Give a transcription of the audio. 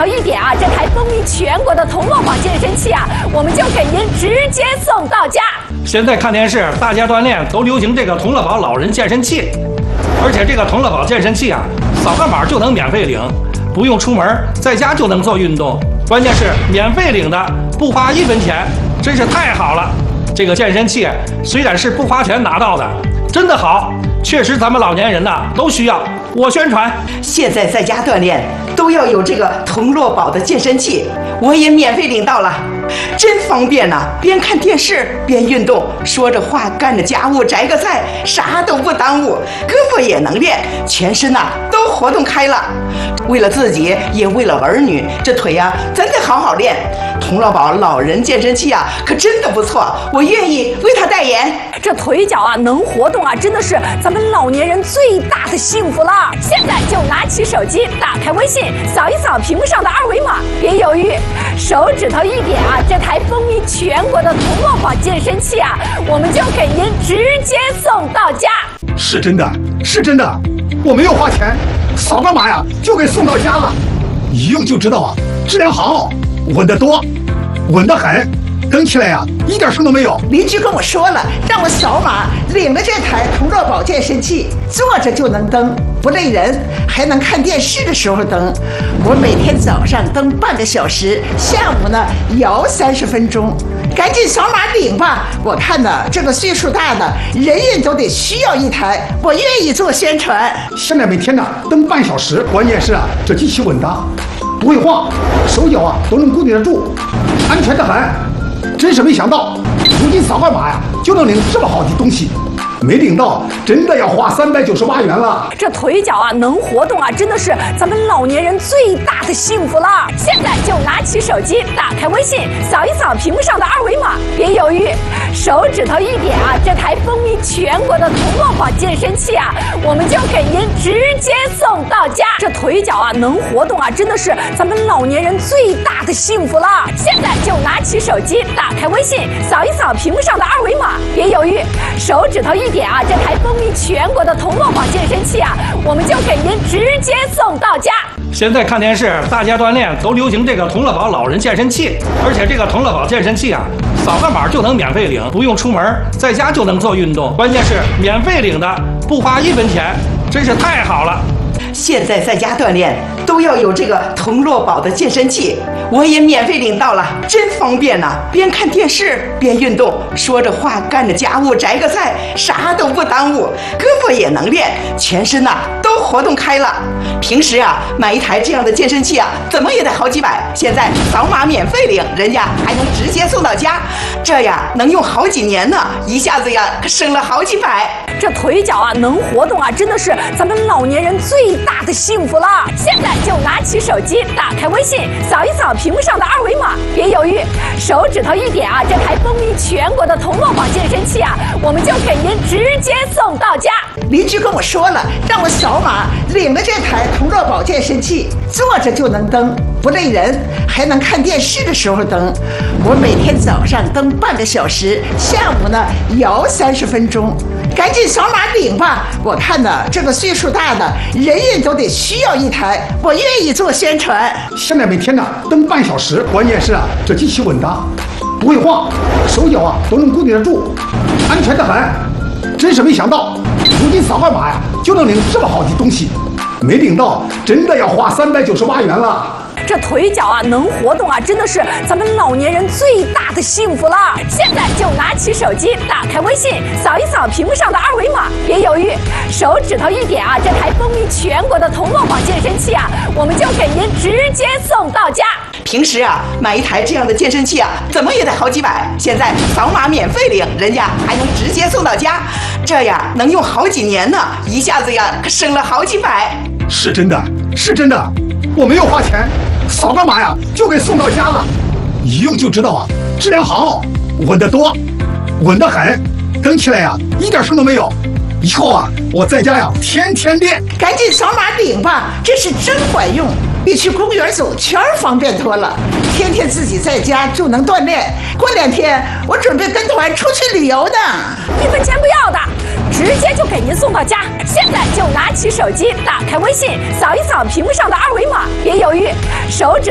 头一点啊，这台风靡全国的同乐宝健身器啊，我们就给您直接送到家。 现在看电视，大家锻炼都流行这个同乐宝老人健身器，而且这个同乐宝健身器啊，扫个码就能免费领，不用出门，在家就能做运动。关键是免费领的，不花1分钱，真是太好了。这个健身器虽然是不花钱拿到的，真的好，确实咱们老年人呐都需要。我宣传， 现在在家锻炼都要有这个同乐宝的健身器，我也免费领到了，真方便呐！边看电视边运动，说着话干着家务，摘个菜，啥都不耽误，胳膊也能练，全身呐都活动开了。为了自己，也为了儿女，这腿呀真得好好练。同乐宝老人健身器啊，可真的不错，我愿意为他代言。 这腿脚啊能活动啊，真的是咱们老年人最大的幸福了。现在就拿起手机，打开微信，扫一扫屏幕上的二维码，别犹豫，手指头一点啊，这台风靡全国的同乐宝健身器啊，我们就给您直接送到家。 是真的，是真的，我没有花钱，扫个码呀就给送到家了，一用就知道啊，质量好，稳得多，稳得很，蹬起来呀一点声都没有。 邻居跟我说了，让我扫码领了这台同乐宝健身器，坐着就能蹬，不累人，还能看电视的时候蹬。我每天早上蹬半个小时，下午呢摇30分钟。赶紧扫码领吧！我看呢，这个岁数大的人人都得需要一台，我愿意做宣传。 现在每天呢蹬半小时，关键是啊，这机器稳当，不会晃，手脚啊都能固定得住，安全得很。真是没想到，如今扫个码呀就能领这么好的东西。没领到，真的要花398元了。 这腿脚啊能活动啊，真的是咱们老年人最大的幸福了。现在就拿起手机，打开微信，扫一扫屏幕上的二维码，别犹豫，手指头一点啊，这台风靡全国的同乐宝健身器啊，我们就给您直接送到家。这腿脚啊能活动啊，真的是咱们老年人最大的幸福了。现在就拿起手机，打开微信，扫一扫屏幕上的二维码，别犹豫，手指头一点啊，这台风靡全国的同乐宝健身器啊，我们就给您直接送到家。 现在看电视，大家锻炼都流行这个同乐宝老人健身器，而且这个同乐宝健身器啊，扫个码就能免费领，不用出门，在家就能做运动。关键是免费领的，不花1分钱，真是太好了。 现在在家锻炼都要有这个同乐宝的健身器，我也免费领到了，真方便呐！边看电视边运动，说着话干着家务，摘个菜，啥都不耽误，胳膊也能练，全身呐都活动开了。平时啊买一台这样的健身器啊，怎么也得好几百，现在扫码免费领，人家还能直接送到家，这呀能用好几年呢，一下子呀省了好几百。 这腿脚啊能活动啊，真的是咱们老年人最大的幸福了。现在就拿起手机，打开微信，扫一扫屏幕上的二维码，别犹豫，手指头一点啊，这台风靡全国的同乐宝健身器啊，我们就给您直接送到家。 邻居跟我说了，让我扫码领了这台同乐宝健身器，坐着就能蹬，不累人，还能看电视的时候蹬。我每天早上蹬半个小时，下午呢摇30分钟。赶紧扫码领吧！我看呢，这个岁数大的人人都得需要一台，我愿意做宣传。 现在每天呢蹬半小时，关键是啊，这机器稳当，不会晃，手脚啊都能固定得住，安全得很。真是没想到，如今扫个码呀就能领这么好的东西，没领到，真的要花398元了。 这腿脚啊能活动啊，真的是咱们老年人最大的幸福了。现在就拿起手机，打开微信，扫一扫屏幕上的二维码，别犹豫，手指头一点啊，这台风靡全国的同乐宝健身器啊，我们就给您直接送到家。 平时啊买一台这样的健身器啊，怎么也得好几百，现在扫码免费领，人家还能直接送到家，这呀能用好几年呢，一下子呀省了好几百。 是真的，是真的，我没有花钱，扫个码呀就给送到家了，一用就知道啊，质量好，稳得多，稳得很，蹬起来呀一点声都没有。以后啊我在家呀天天练。 赶紧扫码领吧，这是真管用，比去公园走圈方便多了。天天自己在家就能锻炼，过2天我准备跟团出去旅游呢。 1分钱不要的，直接就给您送到家。现在就拿起手机，打开微信，扫一扫屏幕上的二维码，别犹豫，手指